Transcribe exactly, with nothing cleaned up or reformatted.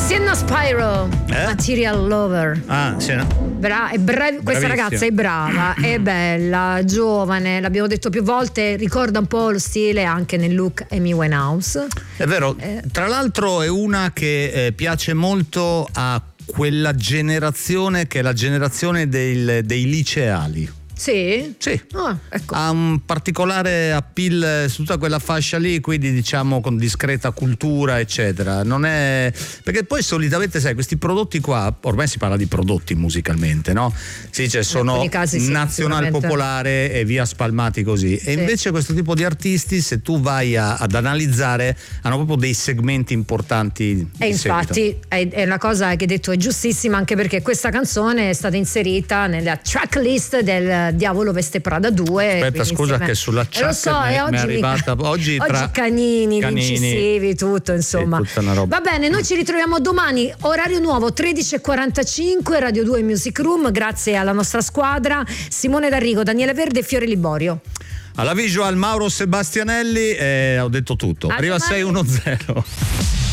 Sienna Spyro, eh? Material Lover. Ah, sì. Bra- è brav- questa ragazza è brava, è bella, giovane, l'abbiamo detto più volte, ricorda un po' lo stile anche nel look Amy Winehouse. È vero, eh. tra l'altro è una che eh, piace molto a quella generazione che è la generazione del, dei liceali. Sì? Sì. Ah, ecco. Ha un particolare appeal su tutta quella fascia lì, quindi diciamo con discreta cultura eccetera. Non è, perché poi solitamente sai questi prodotti qua, ormai si parla di prodotti musicalmente, no? Si dice sono casi, nazional sì, popolare e via spalmati così, e sì. invece questo tipo di artisti, se tu vai a, ad analizzare, hanno proprio dei segmenti importanti. E infatti è, è una cosa che hai detto è giustissima, anche perché questa canzone è stata inserita nella tracklist del Diavolo Veste Prada due. Aspetta, scusa insieme... che sulla chat lo so, mi, e oggi mi è arrivata mi... oggi, tra... oggi canini, canini, incisivi, tutto insomma. Sì, tutta una roba. Va bene, noi ci ritroviamo domani, orario nuovo tredici e quarantacinque, Radio due Music Room, grazie alla nostra squadra, Simone D'Arrigo, Daniele Verde e Fiore Liborio. Alla visual Mauro Sebastianelli, e ho detto tutto. A Arriva domani. sei uno zero.